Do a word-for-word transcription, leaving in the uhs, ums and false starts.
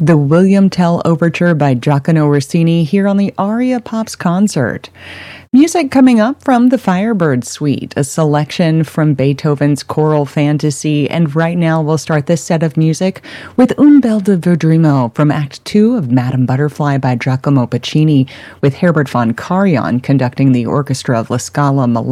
the William Tell Overture by Giacomo Rossini here on the Aria Pops concert. Music coming up from the Firebird Suite, a selection from Beethoven's Choral Fantasy, and right now we'll start this set of music with Un bel de Verdrimo from Act two of Madame Butterfly by Giacomo Puccini, with Herbert von Karajan conducting the orchestra of La Scala Milan.